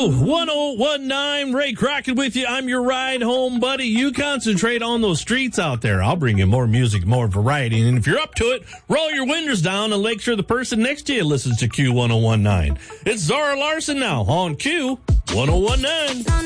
Q1019, Ray Crockett with you. I'm your ride home buddy. You concentrate on those streets out there. I'll bring you more music, more variety. And if you're up to it, roll your windows down and make sure the person next to you listens to Q1019. It's Zara Larson now on Q1019.